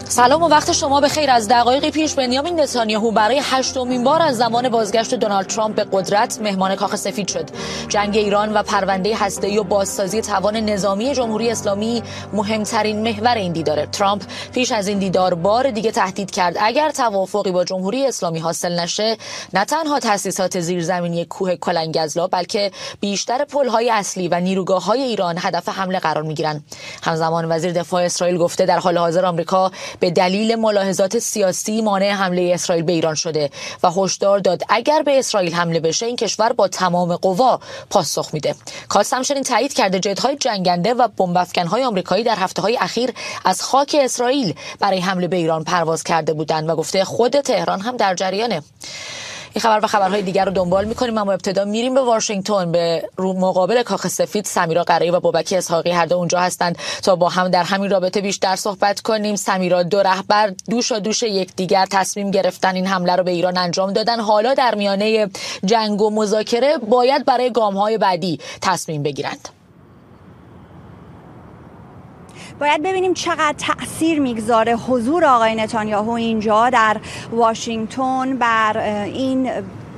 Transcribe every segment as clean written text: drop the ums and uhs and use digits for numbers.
سلام و وقت شما بخیر. از دقایقی پیش بنیامین نتانیاهو برای 8مین بار از زمان بازگشت دونالد ترامپ به قدرت مهمان کاخ سفید شد. جنگ ایران و پرونده هسته‌ای و بازسازی توان نظامی جمهوری اسلامی مهمترین محور این دیداره. ترامپ پیش از این دیدار بار دیگه تهدید کرد اگر توافقی با جمهوری اسلامی حاصل نشه، نه تنها تأسیسات زیرزمینی کوه کلنگزلا بلکه بیشتر پل‌های اصلی و نیروگاه‌های ایران هدف حمله قرار می‌گیرن. همزمان وزیر دفاع اسرائیل گفته در حال حاضر آمریکا به دلیل ملاحظات سیاسی مانع حمله اسرائیل به ایران شده و هشدار داد اگر به اسرائیل حمله بشه این کشور با تمام قوا پاسخ میده. کاتس همچنین تایید کرده جت‌های جنگنده و بمب‌افکن‌های آمریکایی در هفته‌های اخیر از خاک اسرائیل برای حمله به ایران پرواز کرده بودند و گفته خود تهران هم در جریانه. این خبر و خبرهای دیگر رو دنبال می‌کنیم، اما ابتدا میریم به واشنگتن. به مقابل کاخ سفید سمیرا قره‌ای و بابک اسحاقی هر دو اونجا هستند تا با هم در همین رابطه بیشتر صحبت کنیم. سمیرا، دو رهبر دوش یکدیگر تصمیم گرفتن این حمله رو به ایران انجام دادن. حالا در میانه جنگ و مذاکره باید برای گام‌های بعدی تصمیم بگیرند. باید ببینیم چقدر تأثیر میگذاره حضور آقای نتانیاهو اینجا در واشنگتن بر این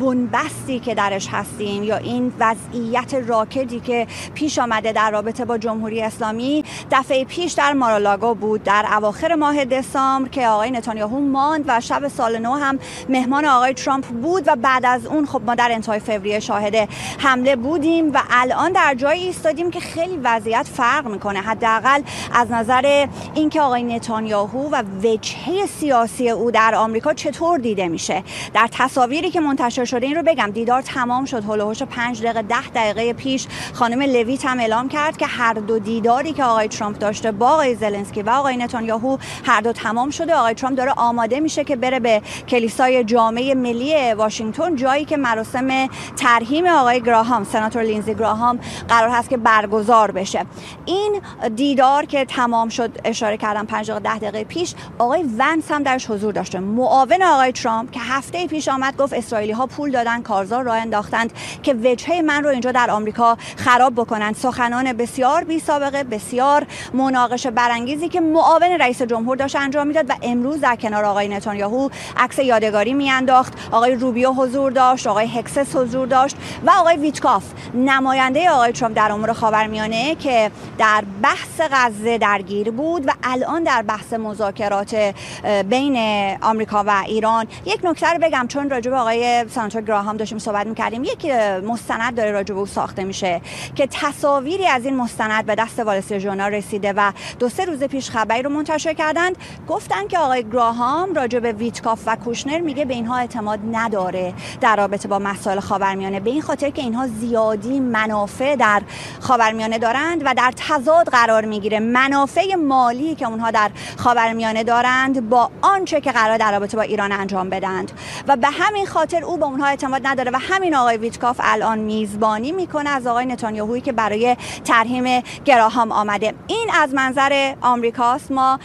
بنبستی که درش هستیم یا این وضعیت راکدی که پیش آمده در رابطه با جمهوری اسلامی. دفعه پیش در مارالاگو بود در اواخر ماه دسامبر که آقای نتانیاهو ماند و شب سال نو هم مهمان آقای ترامپ بود و بعد از اون خب ما در انتهای فوریه شاهد حمله بودیم و الان در جایی ایستادیم که خیلی وضعیت فرق میکنه، حداقل از نظر اینکه آقای نتانیاهو و وجهه سیاسی او در آمریکا چطور دیده میشه. در تصاویری که منتشر شده این رو بگم، دیدار تمام شد هولوحش 5 دقیقه 10 دقیقه پیش. خانم لویت هم اعلام کرد که هر دو دیداری که آقای ترامپ داشته با آقای زلنسکی و آقای نتانیاهو هر دو تمام شده. آقای ترامپ داره آماده میشه که بره به کلیسای جامع ملی واشنگتن، جایی که مراسم ترحیم آقای گراهام، سناتور لینزی گراهام قرار هست که برگزار بشه. این دیدار که تمام شد اشاره کردم 5 دقیقه 10 دقیقه پیش، آقای ونس هم درش حضور داشته، معاون آقای ترامپ که هفته پیش آمد گفت اسرائیلی ها پول دادن، کارزار راه انداختند که وجهه من رو اینجا در آمریکا خراب بکنن. سخنان بسیار بی سابقه، بسیار مناقشه برانگیزی که معاون رئیس جمهور داشت انجام میداد و امروز در کنار آقای نتانیاهو عکس یادگاری میانداخت. آقای روبیو حضور داشت، آقای هکسس حضور داشت و آقای ویتکاف نماینده آقای ترامپ در امور خاورمیانه که در بحث غزه درگیر بود و الان در بحث مذاکرات بین آمریکا و ایران. یک نکته رو بگم چون راجع به آقای سناتور گراهام داشتیم صحبت می‌کردیم، یک مستند داره راجع به او ساخته میشه که تصاویری از این مستند به دست وال استریت ژورنال رسیده و 2-3 روز پیش خبری رو منتشر کردند. گفتن که آقای گراهام راجع به ویتکاف و کوشنر میگه به اینها اعتماد نداره در رابطه با مسائل خاورمیانه، به این خاطر که اینها زیادی منافع در خاورمیانه دارند و در تضاد قرار میگیره منافع مالی که اونها در خاورمیانه دارند با آنچه که قرار در رابطه با ایران انجام بدند و به همین خاطر او به اونها اعتماد نداره و همین آقای ویتکاف الان میزبانی میکنه از آقای نتانیاهویی که برای ترحیم گراهام آمده. این از منظر آمریکاست. ما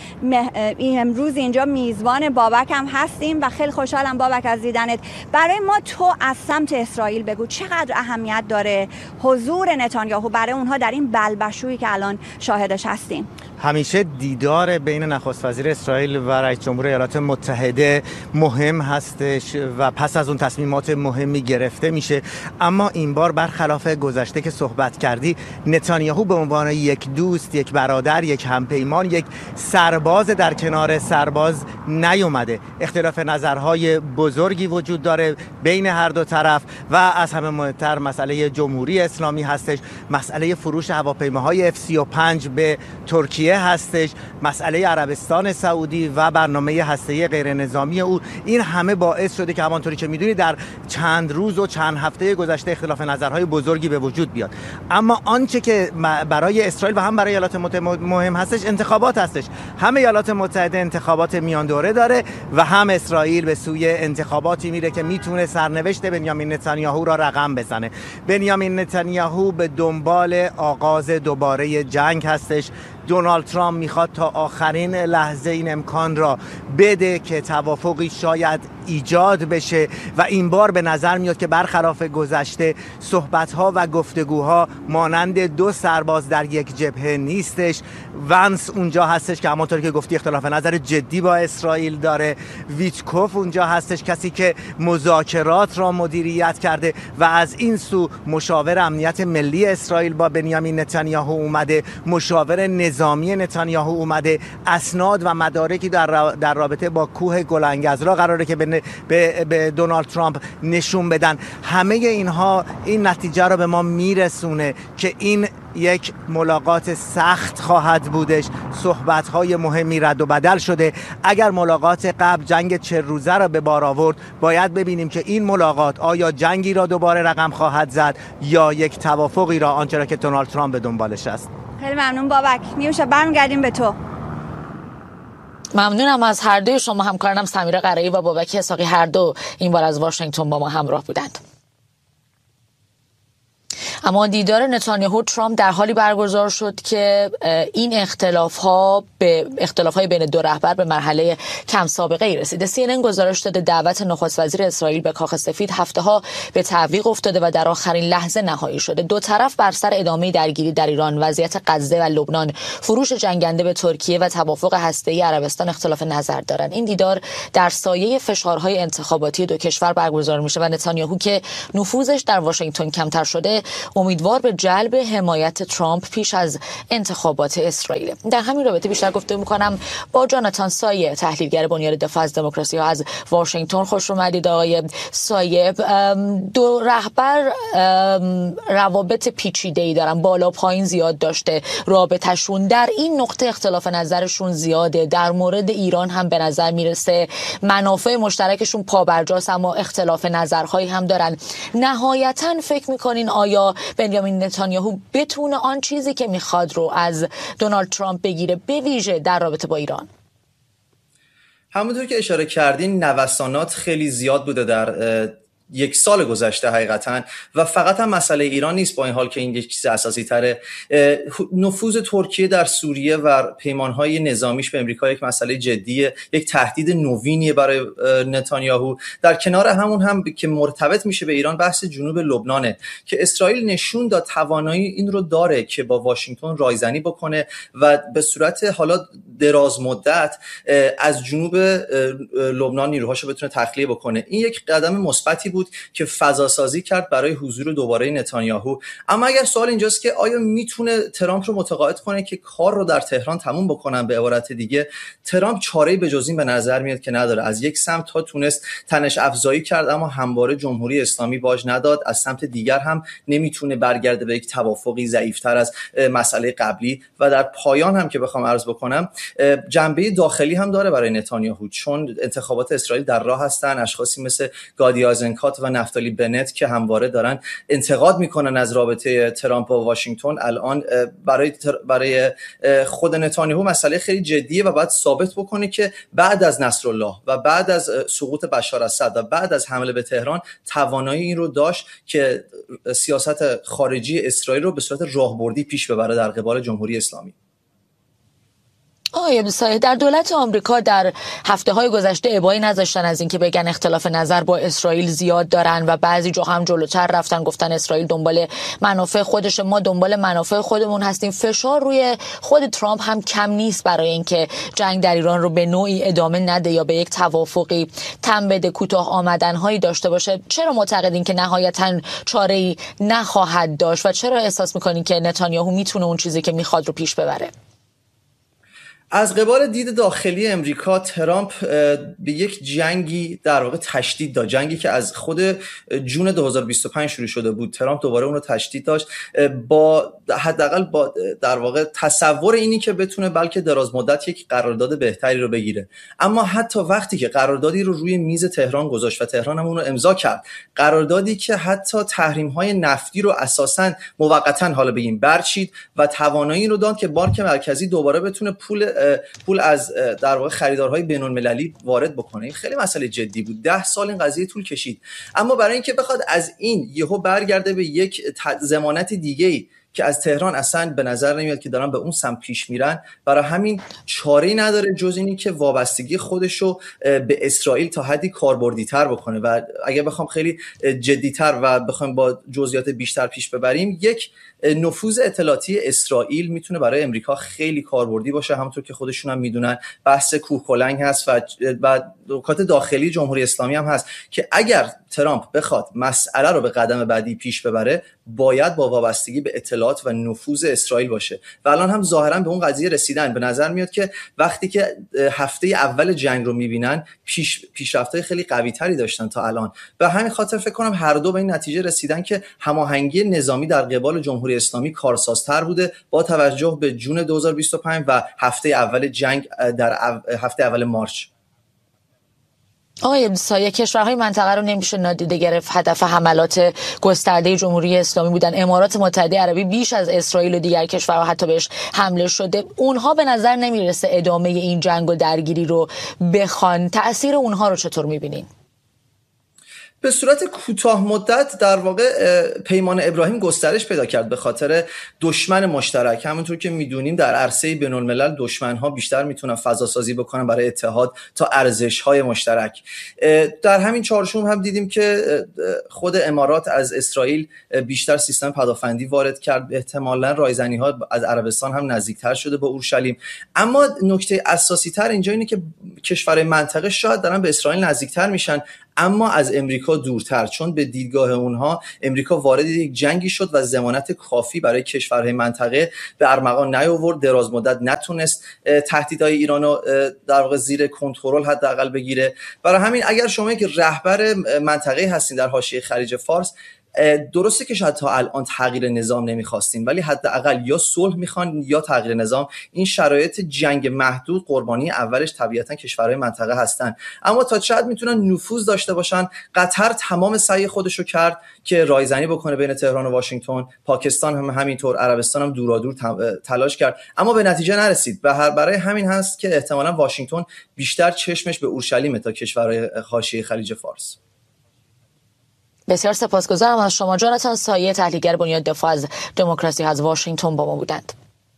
امروز اینجا میزبان بابک هم هستیم و خیلی خوشحالم بابک از دیدنت. برای ما تو از سمت اسرائیل بگو چقدر اهمیت داره حضور نتانیاهو برای اونها در این بلبشویی که الان شاهدش هستیم. همیشه دیدار بین نخست وزیر اسرائیل و رئیس جمهور ایالات متحده مهم هستش و پس از اون تصمیمات مهمی گرفته میشه، اما این بار برخلاف گذشته که صحبت کردی، نتانیاهو به عنوان یک دوست، یک برادر، یک همپیمان، یک سرباز در کنار سرباز نیومده. اختلاف نظرهای بزرگی وجود داره بین هر دو طرف و از همه مهمتر مسئله جمهوری اسلامی هستش، مسئله فروش هواپیماهای F-35 به ترکیه هستش، مسئله عربستان سعودی و برنامه هسته‌ای غیر نظامی او. این همه باعث شده که همانطوری که میدونید در چند روز و چند هفته گذشته اختلاف نظرهای بزرگی به وجود بیاد. اما آنچه که برای اسرائیل و هم برای ایالات متحده مهم هستش انتخابات هستش. هم ایالات متحده انتخابات میان دوره داره و هم اسرائیل به سوی انتخاباتی میره که میتونه سرنوشت بنیامین نتانیاهو را رقم بزنه. بنیامین نتانیاهو به دنبال آغاز دوباره جنگ هستش. دونالد ترامپ میخواد تا آخرین لحظه این امکان را بده که توافقی شاید ایجاد بشه و این بار به نظر میاد که برخلاف گذشته صحبت‌ها و گفتگوها مانند دو سرباز در یک جبهه نیستش. ونس اونجا هستش که همونطوری که گفتی اختلاف نظر جدی با اسرائیل داره، ویتکوف اونجا هستش کسی که مذاکرات را مدیریت کرده و از این سو مشاور امنیت ملی اسرائیل با بنیامین نتانیاهو اومده، مشاور نظامی نتانیاهو اومده، اسناد و مدارکی در رابطه با کوه گلنگزرا قراره که به دونالد ترامپ نشون بدن. همه اینها این نتیجه رو به ما میرسونه که این یک ملاقات سخت خواهد بودش. صحبت‌های مهمی رد و بدل شده. اگر ملاقات قبل جنگ 40 روزه را به بار آورد، باید ببینیم که این ملاقات آیا جنگی را دوباره رقم خواهد زد یا یک توافقی را، آنچه را که دونالد ترامپ به دنبالش است. خیلی ممنون بابک. نیوشا برمیگردیم به تو. ممنونم از هر دوی شما. همکارانم سمیرا قرایی و بابک اسحاقی هر دو این بار از واشنگتن با ما همراه بودند. اما دیدار نتانیاهو ترامپ در حالی برگزار شد که این اختلاف‌های بین دو رهبر به مرحله کم سابقه ای رسیده. CNN گزارش داده دعوت نخست وزیر اسرائیل به کاخ سفید هفته‌ها به تعویق افتاده و در آخرین لحظه نهایی شده. دو طرف بر سر ادامه درگیری در ایران، وضعیت غزه و لبنان، فروش جنگنده به ترکیه و توافق هسته‌ای عربستان اختلاف نظر دارند. این دیدار در سایه فشارهای انتخاباتی دو کشور برگزار میشه و نتانیاهو که نفوذش در واشنگتن کمتر شده امیدوار به جلب حمایت ترامپ پیش از انتخابات اسرائیل. در همین رابطه بیشتر گفتگو می‌کنم با جاناتان سایه، تحلیلگر بنیاد دفاع از دموکراسی ها از واشنگتن. خوش اومدید آقای سایه. دو رهبر روابط پیچیده‌ای دارن، بالا پایین زیاد داشته رابطه‌شون. در این نقطه اختلاف نظرشون زیاده. در مورد ایران هم به نظر میرسه منافع مشترکشون پابرجاست، اما اختلاف نظرهایی هم دارن. نهایتاً فکر می‌کنین آیا بنیامین نتانیاهو بتونه آن چیزی که میخواد رو از دونالد ترامپ بگیره، به ویژه در رابطه با ایران؟ همونطور که اشاره کردین نوسانات خیلی زیاد بوده در یک سال گذشته حقیقتا و فقط هم مسئله ایران نیست، با این حال که این یک چیز اساسی تره. نفوذ ترکیه در سوریه و پیمانهای نظامیش به امریکا یک مسئله جدیه، یک تهدید نوینیه برای نتانیاهو. در کنار همون هم که مرتبط میشه به ایران، بحث جنوب لبنانه که اسرائیل نشون داد توانایی این رو داره که با واشنگتن رایزنی بکنه و به صورت حالا دراز مدت از جنوب لبنان نیروهاشو بتونه تخلیه بکنه. این یک قدم مثبتی بود که فضا سازی کرد برای حضور دوباره نتانیاهو. اما اگر سوال اینجاست که آیا میتونه ترامپ رو متقاعد کنه که کار رو در تهران تموم بکنن، به عبارت دیگه ترامپ چاره‌ای به جز این به نظر میاد که نداره. از یک سمت ها تونست تنش افزایی کرد اما همواره جمهوری اسلامی باج نداد، از سمت دیگر هم نمیتونه برگرده به یک توافقی ضعیف‌تر از مسئله قبلی. و در پایان هم که بخوام عرض بکنم، جنبه داخلی هم داره برای نتانیاهو، چون انتخابات اسرائیل در راه هستن. اشخاصی مثل گادی آیزنکات و نفتالی بنت که همواره دارن انتقاد میکنن از رابطه ترامپ و واشنگتن، الان برای خود نتانیاهو مسئله خیلی جدیه و باید ثابت بکنه که بعد از نصرالله و بعد از سقوط بشار اسد و بعد از حمله به تهران توانایی این رو داشت که سیاست خارجی اسرائیل رو به صورت راهبردی پیش ببره در قبال جمهوری اسلامی. آقای سایه، در دولت آمریکا در هفته‌های گذشته ابایی نذاشتن از اینکه بگن اختلاف نظر با اسرائیل زیاد دارن و بعضی جا هم جلوتر رفتن گفتن اسرائیل دنبال منافع خودش، ما دنبال منافع خودمون هستیم. فشار روی خود ترامپ هم کم نیست برای اینکه جنگ در ایران رو به نوعی ادامه نده یا به یک توافقی تم بده، کوتاه آمدن‌هایی داشته باشه. چرا معتقدین که نهایتاً چاره‌ای نخواهد داشت و چرا احساس می‌کنین که نتانیاهو میتونه اون چیزی که میخواد رو پیش ببره؟ از قبال دید داخلی امریکا، ترامپ به یک جنگی در واقع تشدید داد، جنگی که از خود جون 2025 شروع شده بود. ترامپ دوباره اون رو تشدید داشت با حداقل با در واقع تصور اینی که بتونه بلکه دراز مدت یک قرارداد بهتری رو بگیره. اما حتی وقتی که قراردادی رو روی میز تهران گذاشت و تهران هم اون رو امضا کرد، قراردادی که حتی تحریم‌های نفتی رو اساساً موقتاً حالا بگیم برچید و توانایی رو داد که بانک مرکزی دوباره بتونه پول از در واقع خریدارهای بین‌المللی وارد بکنه. این خیلی مسئله جدی بود. 10 سال این قضیه طول کشید. اما برای اینکه بخواد از این یهو برگرده به یک ضمانت دیگه‌ای که از تهران اصلا به نظر نمیاد که دارن به اون سمت پیش میرن. برای همین چاره‌ای نداره جز اینی که وابستگی خودشو به اسرائیل تا حدی کاربردی‌تر بکنه. و اگه بخوام خیلی جدی‌تر و بخوام با جزئیات بیشتر پیش ببریم، یک نفوذ اطلاعاتی اسرائیل میتونه برای امریکا خیلی کاربردی باشه. همونطور که خودشون هم میدونن بحث کوهکلنگ هست و نکات داخلی جمهوری اسلامی هم هست که اگر ترامپ بخواد مسئله رو به قدم بعدی پیش ببره باید با وابستگی به اطلاعات و نفوذ اسرائیل باشه و الان هم ظاهرا به اون قضیه رسیدن. به نظر میاد که وقتی که هفته اول جنگ رو میبینن پیشرفت‌های خیلی قوی‌تری داشتن تا الان. به همین خاطر فکر کنم هر دو به این نتیجه رسیدن که هماهنگی نظامی در قبال جمهوری اسلامی کارسازتر بوده با توجه به جون 2025 و هفته اول جنگ در هفته اول مارچ. آقای سایه، کشورهای منطقه رو نمیشه نادیده گرفت. هدف حملات گسترده جمهوری اسلامی بودن. امارات متحده عربی بیش از اسرائیل و دیگر کشورها حتی بهش حمله شده. اونها به نظر نمیرسه ادامه این جنگ و درگیری رو بخوان. تأثیر اونها رو چطور میبینین؟ به صورت کوتاه مدت در واقع پیمان ابراهیم گسترش پیدا کرد به خاطر دشمن مشترک. همونطور که میدونیم در عرصه بین الملل دشمن‌ها بیشتر میتونن فضا سازی بکنن برای اتحاد تا ارزش‌های مشترک. در همین چارچوب هم دیدیم که خود امارات از اسرائیل بیشتر سیستم پدافندی وارد کرد. احتمالاً رایزنی‌ها از عربستان هم نزدیکتر شده به اورشلیم. اما نکته اساسی‌تر اینجا اینه که کشورهای منطقه شاید دارن به اسرائیل نزدیکتر میشن اما از امریکا دورتر، چون به دیدگاه اونها امریکا وارد یک جنگی شد و ضمانت کافی برای کشورهای منطقه به ارمغان نیاورد. دراز مدت نتونست تهدیدهای ایران رو در واقع زیر کنترل حداقل بگیره. برای همین اگر شما یک رهبر منطقه هستین در حاشیه خلیج فارس، درسته که شاید تا الان تغییر نظام نمیخواستین ولی حداقل یا صلح میخوان یا تغییر نظام. این شرایط جنگ محدود قربانی اولش طبیعتا کشورهای منطقه هستن، اما تا چقدر میتونن نفوذ داشته باشن. قطر تمام سعی خودشو کرد که رایزنی بکنه بین تهران و واشنگتن، پاکستان هم همینطور، عربستان هم دورادور تلاش کرد اما به نتیجه نرسید. برای همین هست که احتمالاً واشنگتن بیشتر چشمش به اورشلیم تا کشورهای حاشیه خلیج فارس. بسیار سپاسگزارم از شما. جاناتان سایه، تحلیلگر بنیاد دفاع از دموکراسی از واشنگتن با ما بودند.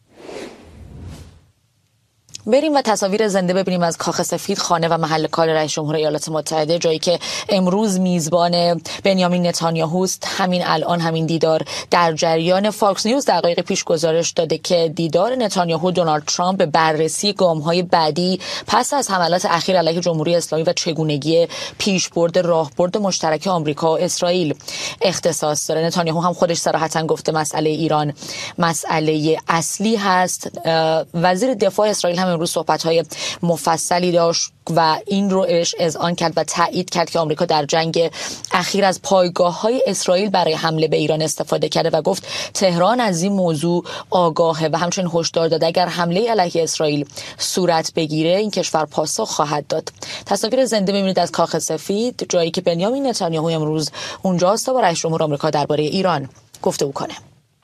بریم و تصاویر زنده ببینیم از کاخ سفید، خانه و محل کار رئیس جمهور ایالات متحده، جایی که امروز میزبان بنیامین نتانیاهوست. همین الان همین دیدار در جریان. فاکس نیوز دقایق پیش گزارش داده که دیدار نتانیاهو دونالد ترامپ به بررسی گام‌های بعدی پس از حملات اخیر علیه جمهوری اسلامی و چگونگی پیشبرد راهبرد مشترک آمریکا و اسرائیل اختصاص داره. نتانیاهو هم خودش صراحتاً گفته مسئله ایران مسئله اصلی هست. وزیر دفاع اسرائیل هم امروز صحبت‌های مفصلی داشت و این رو اذعان کرد و تایید کرد که آمریکا در جنگ اخیر از پایگاه‌های اسرائیل برای حمله به ایران استفاده کرده و گفت تهران از این موضوع آگاهه و همچنین هشدار داد اگر حمله علیه اسرائیل صورت بگیره این کشور پاسخ خواهد داد. تصاویر زنده می‌بینید از کاخ سفید، جایی که بنیامین نتانیاهو امروز اونجاست تا با رئیس جمهور آمریکا درباره ایران گفتگو کنه.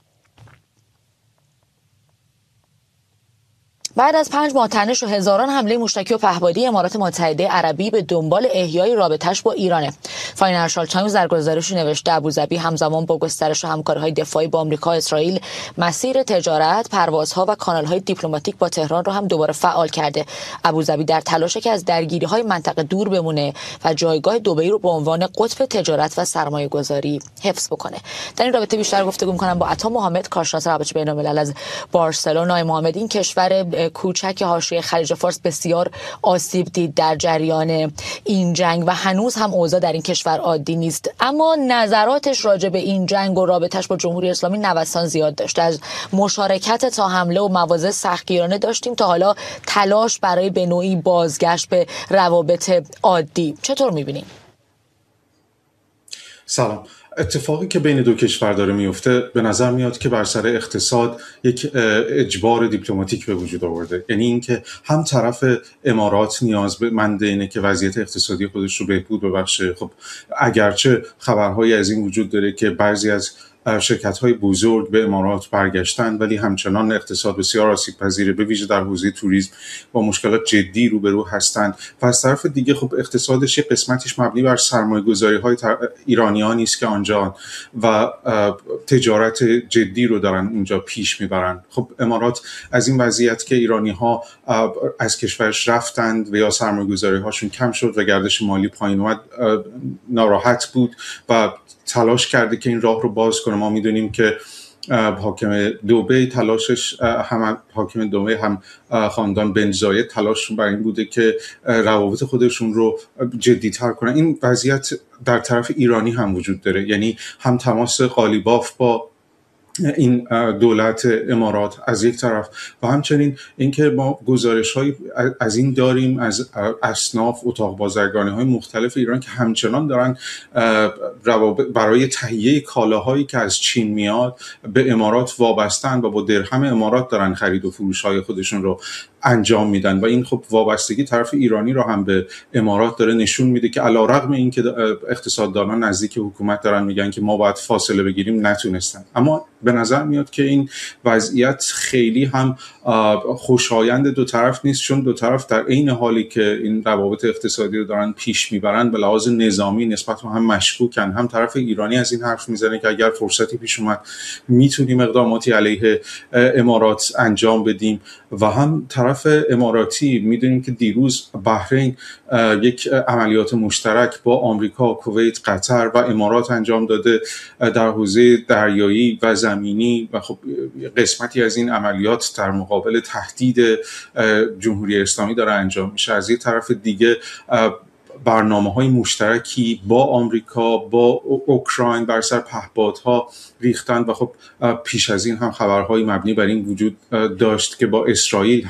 بعد از 5 ماه تنش و هزاران حمله موشکی و پهپادی امارات متحده عربی به دنبال احیای رابطه‌اش با ایرانه. فاینانشال تایمز در گزارشی نوشته ابوظبی همزمان با گسترش همکاری‌های دفاعی با آمریکا و اسرائیل مسیر تجارت، پروازها و کانال‌های دیپلماتیک با تهران رو هم دوباره فعال کرده. ابوظبی در تلاشه که از درگیری‌های منطقه دور بمونه و جایگاه دبی رو به عنوان قطب تجارت و سرمایه‌گذاری حفظ بکنه. در این رابطه بیشتر گفتگو می‌کنم با عطا محمد، کارشناس روابط بین‌الملل از بارسلونا. محمد، این کشور کوچک حاشیه خلیج فارس بسیار آسیب دید در جریان این جنگ و هنوز هم اوضاع در این کشور عادی نیست، اما نظراتش راجع به این جنگ و رابطش با جمهوری اسلامی نوسان زیاد داشته. از مشارکت تا حمله و مواضع سختگیرانه داشتیم تا حالا تلاش برای به نوعی بازگشت به روابط عادی. چطور می‌بینید؟ سلام. اتفاقی که بین دو کشور داره میفته به نظر میاد که بر سر اقتصاد یک اجبار دیپلماتیک به وجود آورده. یعنی اینکه هم طرف امارات نیازمند اینه که وضعیت اقتصادی خودش رو بهبود ببخشه. خب اگرچه خبرهایی از این وجود داره که بعضی از شرکت‌های بزرگ به امارات برگشتن، ولی همچنان اقتصاد بسیار آسیب‌پذیره، به ویژه در حوزه توریسم با مشکلات جدی روبرو هستند. و از طرف دیگه خب اقتصادش یک قسمتش مبنی بر سرمایه‌گذاری‌های ایرانیانی است که آنجا و تجارت جدی رو دارن اونجا پیش میبرن. خب امارات از این وضعیت که ایرانی‌ها از کشورش رفتند و یا سرمایه‌گذاری‌هاشون کم شد و گردش مالی پایین اومد ناراحت بود و تلاش کرده که این راه رو باز کنه. ما میدونیم که حاکم دبی تلاشش هم حاکم دبی هم خاندان بن زاید تلاششون برای این بوده که روابط خودشون رو جدی‌تر کنن. این وضعیت در طرف ایرانی هم وجود داره، یعنی هم تماس قالیباف با این دولت امارات از یک طرف و همچنین اینکه ما گزارش‌های از این داریم از اصناف اتاق بازرگانی‌های مختلف ایران که همچنان دارن برای تهیه کالاهایی که از چین میاد به امارات وابستن و با درهم امارات دارن خرید و فروش‌های خودشون رو انجام میدن و این خب وابستگی طرف ایرانی رو هم به امارات داره نشون میده که علیرغم این که اقتصاددانان نزدیک حکومت دارن میگن که ما باید فاصله بگیریم نتونستن، اما به نظر میاد که این وضعیت خیلی هم خوشایند دو طرف نیست، چون دو طرف در عین حالی که این روابط اقتصادی رو دارن پیش میبرن به لحاظ نظامی نسبت به هم مشکوکن. هم طرف ایرانی از این حرف میزنه که اگر فرصتی پیش اومد میتونیم اقداماتی علیه امارات انجام بدیم و هم طرف اماراتی میدونیم که دیروز بحرین یک عملیات مشترک با آمریکا، کویت، قطر و امارات انجام داده در حوزه دریایی و زمینی و خب قسمتی از این عملیات در مقابل تهدید جمهوری اسلامی داره انجام میشه. از یک طرف دیگه برنامه‌های مشترکی با آمریکا با اوکراین بر سر پهپادها ریختن و خب پیش از این هم خبرهای مبنی بر این وجود داشت که با اسرائیل